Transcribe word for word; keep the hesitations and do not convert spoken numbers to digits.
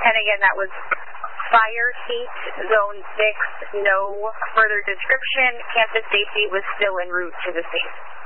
And again, that was fire heat, zone six, no further description. Campus safety was still en route to the scene.